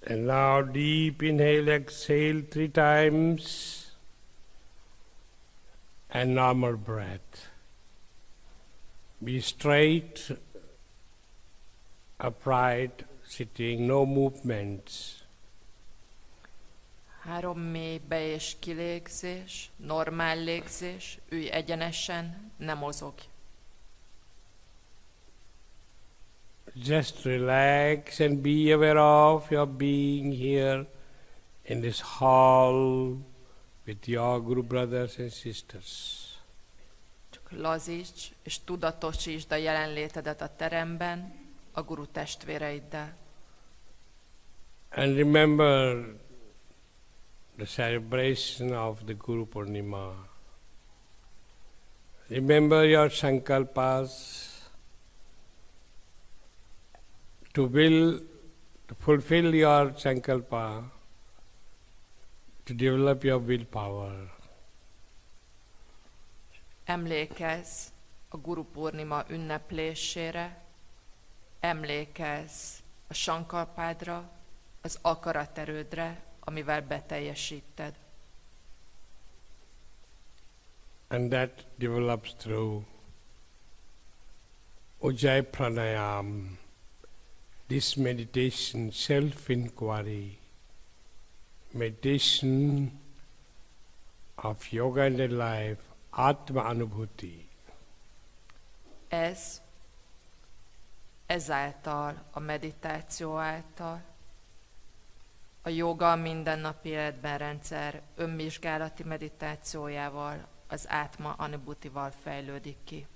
And now deep inhale, exhale 3 times. And normal breath. Be straight, upright, sitting, no movements. 3 mély be- és kilégzés, normál légzés, ülj egyenesen, ne mozogj. Just relax and be aware of your being here in this hall with your Guru brothers and sisters. Csak lazíts és tudatosítsd a jelenlétedet a teremben, a guru testvéreiddel. And remember the celebration of the Guru Purnima. Remember your sankalpas to fulfill your sankalpa, to develop your willpower. Emlékezz a Guru Purnima ünneplésére, emlékezz a sankalpádra, az akaraterődre, amivel beteljesíted. And that develops through Ujjayi Pranayam, this meditation, self-inquiry, meditation of yoga and life, Atma Anubhuti. Ezáltal, a meditáció által, a joga a mindennapi életben rendszer önvizsgálati meditációjával, az Átma Anubhutival fejlődik ki.